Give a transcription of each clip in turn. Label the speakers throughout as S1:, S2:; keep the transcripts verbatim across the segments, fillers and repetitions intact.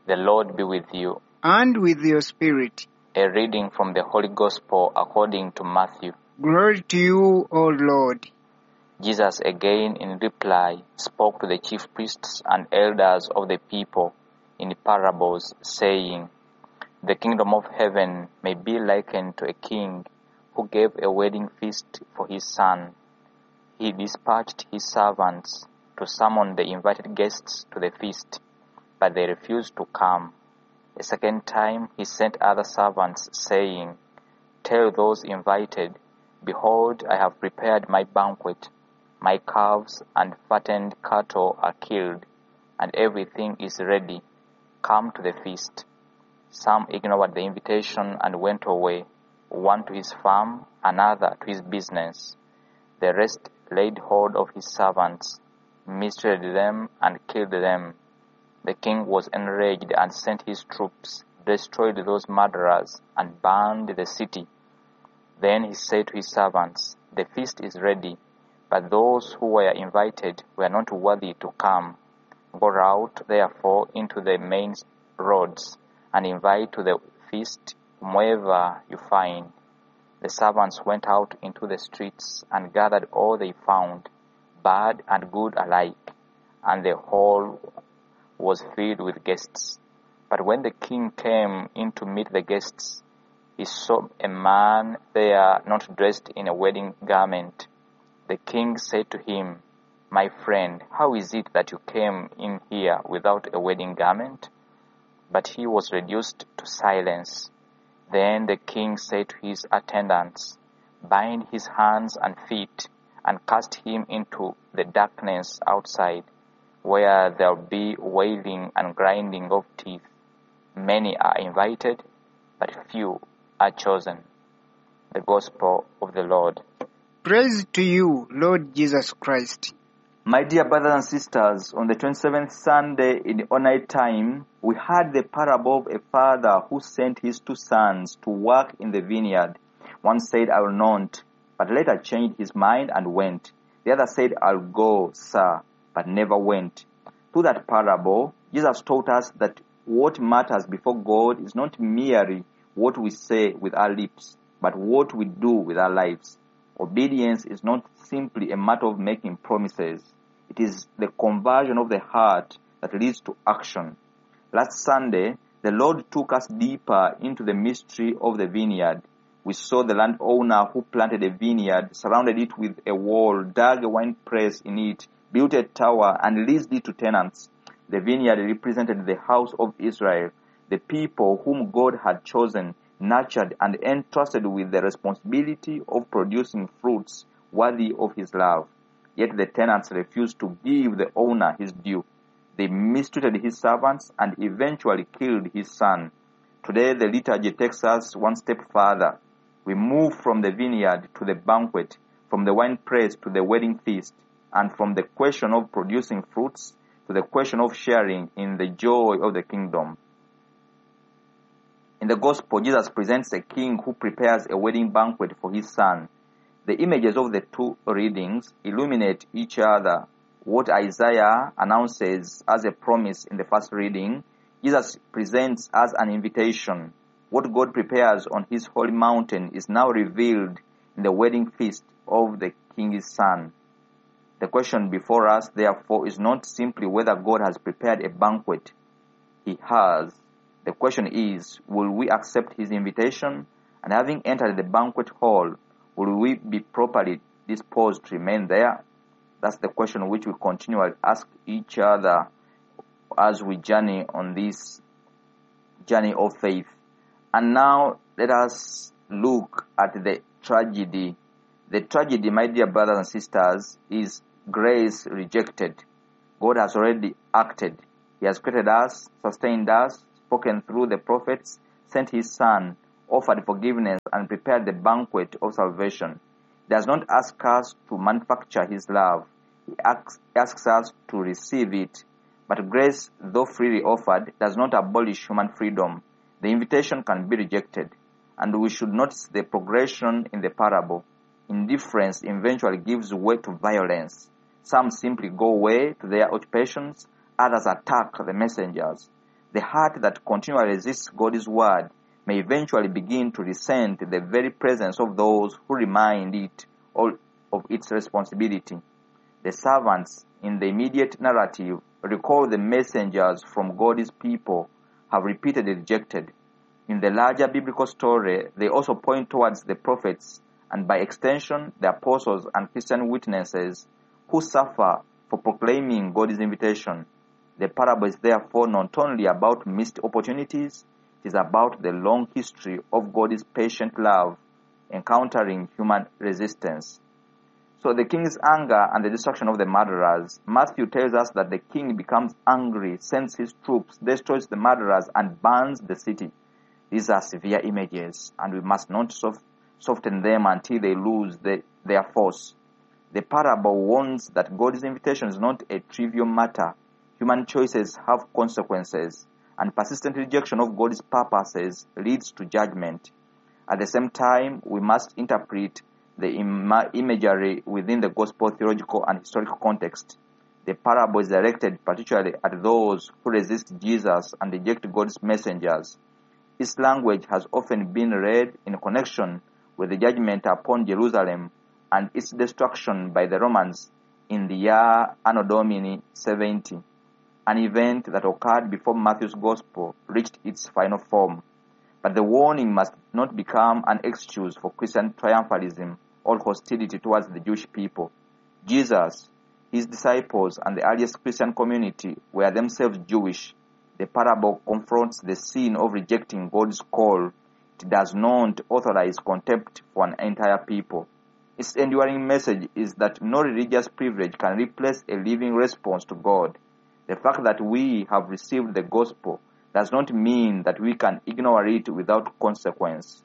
S1: The Lord be with you.
S2: And with your spirit.
S1: A reading from the Holy Gospel according to Matthew.
S2: Glory to you, O Lord.
S1: Jesus again in reply spoke to the chief priests and elders of the people in parables, saying, The kingdom of heaven may be likened to a king who gave a wedding feast for his son. He dispatched his servants to summon the invited guests to the feast, but they refused to come. A second time he sent other servants, saying, Tell those invited, Behold, I have prepared my banquet. My calves and fattened cattle are killed, and everything is ready. Come to the feast. Some ignored the invitation and went away, one to his farm, another to his business. The rest laid hold of his servants, mistreated them, and killed them. The king was enraged and sent his troops, destroyed those murderers, and burned the city. Then he said to his servants, The feast is ready, but those who were invited were not worthy to come. Go out, therefore, into the main roads, and invite to the feast whomever you find. The servants went out into the streets and gathered all they found, bad and good alike, and the hall was filled with guests. But when the king came in to meet the guests, he saw a man there not dressed in a wedding garment. The king said to him, My friend, how is it that you came in here without a wedding garment? But he was reduced to silence. Then the king said to his attendants, Bind his hands and feet, and cast him into the darkness outside, where there will be wailing and grinding of teeth. Many are invited, but few are chosen. The Gospel of the Lord.
S2: Praise to you, Lord Jesus Christ.
S3: My dear brothers and sisters, on the twenty-seventh Sunday in ordinary time, we heard the parable of a father who sent his two sons to work in the vineyard. One said, I will not, but later changed his mind and went. The other said, I'll go, sir, but never went. Through that parable, Jesus taught us that what matters before God is not merely what we say with our lips, but what we do with our lives. Obedience is not simply a matter of making promises. It is the conversion of the heart that leads to action. Last Sunday, the Lord took us deeper into the mystery of the vineyard. We saw the landowner who planted a vineyard, surrounded it with a wall, dug a wine press in it, built a tower, and leased it to tenants. The vineyard represented the house of Israel, the people whom God had chosen, nurtured, and entrusted with the responsibility of producing fruits worthy of his love. Yet the tenants refused to give the owner his due. They mistreated his servants and eventually killed his son. Today the liturgy takes us one step further. We move from the vineyard to the banquet, from the winepress to the wedding feast, and from the question of producing fruits to the question of sharing in the joy of the kingdom. In the Gospel, Jesus presents a king who prepares a wedding banquet for his son. The images of the two readings illuminate each other. What Isaiah announces as a promise in the first reading, Jesus presents as an invitation. What God prepares on his holy mountain is now revealed in the wedding feast of the king's son. The question before us, therefore, is not simply whether God has prepared a banquet. He has. The question is, will we accept his invitation? And having entered the banquet hall, will we be properly disposed to remain there? That's the question which we continually ask each other as we journey on this journey of faith. And now let us look at the tragedy. The tragedy, my dear brothers and sisters, is grace rejected. God has already acted. He has created us, sustained us, spoken through the prophets, sent his son, offered forgiveness, and prepared the banquet of salvation. He does not ask us to manufacture his love. He asks, asks us to receive it. But grace, though freely offered, does not abolish human freedom. The invitation can be rejected, and we should notice the progression in the parable. Indifference eventually gives way to violence. Some simply go away to their occupations, others attack the messengers. The heart that continually resists God's word may eventually begin to resent the very presence of those who remind it of its responsibility. The servants in the immediate narrative recall the messengers from God's people have repeatedly rejected. In the larger biblical story, they also point towards the prophets and by extension the apostles and Christian witnesses who suffer for proclaiming God's invitation. The parable is therefore not only about missed opportunities, it is about the long history of God's patient love encountering human resistance. So the king's anger and the destruction of the murderers. Matthew tells us that the king becomes angry, sends his troops, destroys the murderers, and burns the city. These are severe images, and we must not soft, soften them until they lose the, their force. The parable warns that God's invitation is not a trivial matter. Human choices have consequences, and persistent rejection of God's purposes leads to judgment. At the same time, we must interpret the Im- imagery within the gospel theological and historical context. The parable is directed particularly at those who resist Jesus and reject God's messengers. Its language has often been read in connection with the judgment upon Jerusalem and its destruction by the Romans in the year Anno Domini seventy, an event that occurred before Matthew's gospel reached its final form. But the warning must not become an excuse for Christian triumphalism or hostility towards the Jewish people. Jesus, his disciples, and the earliest Christian community were themselves Jewish. The parable confronts the sin of rejecting God's call. It does not authorize contempt for an entire people. Its enduring message is that no religious privilege can replace a living response to God. The fact that we have received the gospel does not mean that we can ignore it without consequence.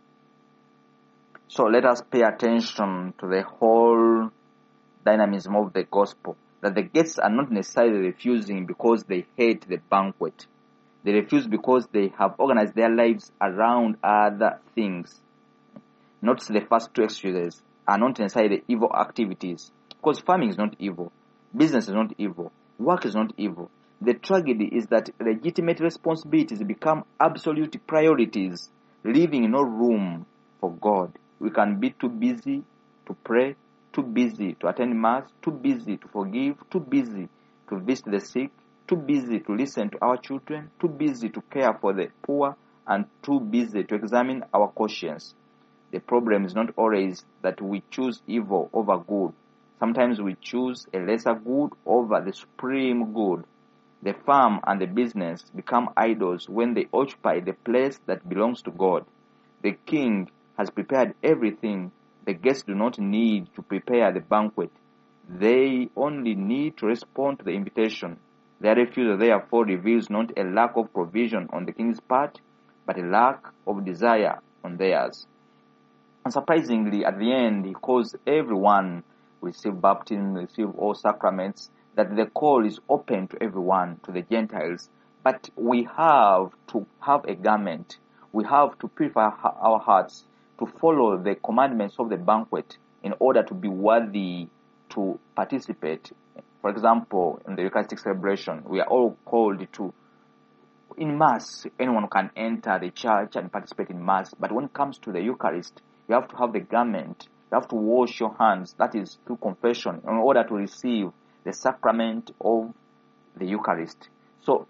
S3: So let us pay attention to the whole dynamism of the gospel, that the guests are not necessarily refusing because they hate the banquet. They refuse because they have organized their lives around other things. Notice the first two excuses are not necessarily evil activities, because farming is not evil, business is not evil, work is not evil. The tragedy is that legitimate responsibilities become absolute priorities, leaving no room for God. We can be too busy to pray, too busy to attend mass, too busy to forgive, too busy to visit the sick, too busy to listen to our children, too busy to care for the poor, and too busy to examine our conscience. The problem is not always that we choose evil over good. Sometimes we choose a lesser good over the supreme good. The farm and the business become idols when they occupy the place that belongs to God. The king has prepared everything. The guests do not need to prepare the banquet. They only need to respond to the invitation. Their refusal therefore reveals not a lack of provision on the king's part, but a lack of desire on theirs. Unsurprisingly, at the end, he calls everyone to receive baptism, receive all sacraments, that the call is open to everyone, to the Gentiles. But we have to have a garment. We have to purify our hearts to follow the commandments of the banquet in order to be worthy to participate. For example, in the Eucharistic celebration, we are all called to, in Mass, anyone can enter the church and participate in Mass. But when it comes to the Eucharist, you have to have the garment. You have to wash your hands, that is through confession, in order to receive the sacrament of the Eucharist. So,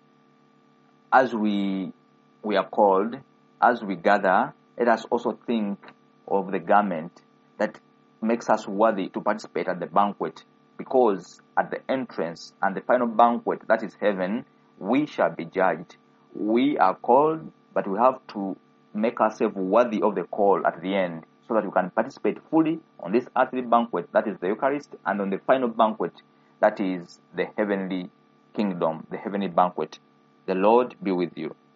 S3: as we we are called, as we gather, let us also think of the garment that makes us worthy to participate at the banquet, because at the entrance and the final banquet, that is heaven, we shall be judged. We are called, but we have to make ourselves worthy of the call at the end, so that we can participate fully on this earthly banquet, that is the Eucharist, and on the final banquet, that is the heavenly kingdom, the heavenly banquet. The Lord be with you.